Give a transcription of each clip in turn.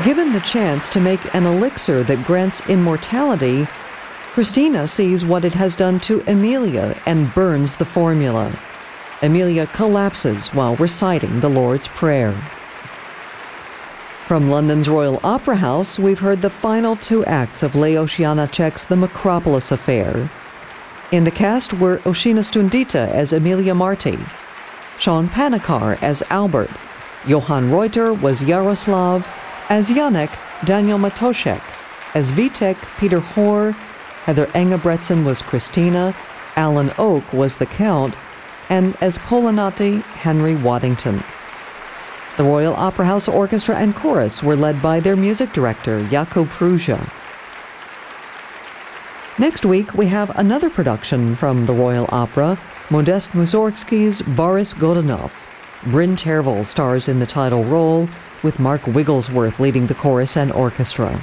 Given the chance to make an elixir that grants immortality, Christina sees what it has done to Emilia and burns the formula. Emilia collapses while reciting the Lord's Prayer. From London's Royal Opera House, we've heard the final two acts of Leos Janáček's The Macropolis Affair. In the cast were Oshina Stundita as Emilia Marti, Sean Panikar as Albert, Johan Reuter was Yaroslav, as Janek, Daniel Matoshek, as Vitek, Peter Hoare, Heather Engebretson was Christina, Alan Oak was the Count, and as Colonnati, Henry Waddington. The Royal Opera House Orchestra and Chorus were led by their music director, Jakub Prusa. Next week, we have another production from the Royal Opera, Modest Mussorgsky's Boris Godunov. Bryn Tervel stars in the title role, with Mark Wigglesworth leading the chorus and orchestra.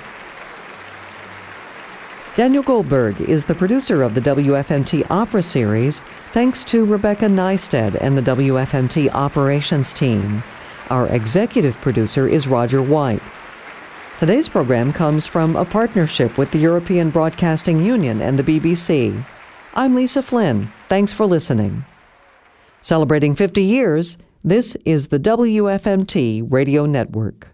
Daniel Goldberg is the producer of the WFMT Opera Series, thanks to Rebecca Neisted and the WFMT Operations team. Our executive producer is Roger White. Today's program comes from a partnership with the European Broadcasting Union and the BBC. I'm Lisa Flynn. Thanks for listening. Celebrating 50 years, this is the WFMT Radio Network.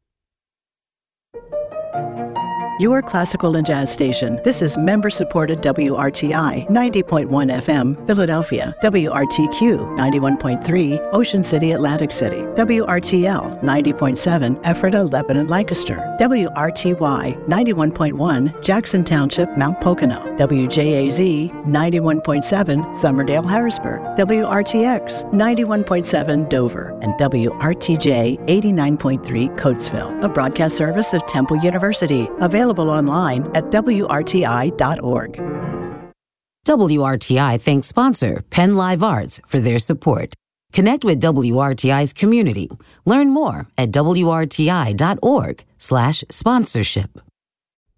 Your classical and jazz station. This is member-supported WRTI 90.1 FM, Philadelphia, WRTQ 91.3, Ocean City, Atlantic City, WRTL 90.7, Ephrata, Lebanon, Lancaster, WRTY 91.1, Jackson Township, Mount Pocono, WJAZ 91.7, Somerdale, Harrisburg, WRTX 91.7, Dover, and WRTJ 89.3, Coatesville, a broadcast service of Temple University, available online at WRTI.org. WRTI thanks sponsor Penn Live Arts for their support. Connect with WRTI's community. Learn more at WRTI.org/sponsorship.